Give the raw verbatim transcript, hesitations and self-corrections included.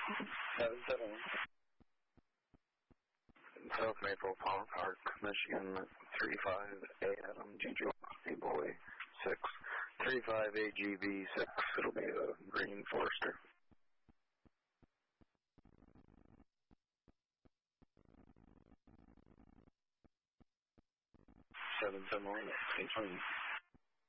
seven seven one. South Maple Pond Park, Michigan, three five A Adam, G G Boy, six. three five A G B, six. It'll be a green Forester. seven seven one, eight twenty.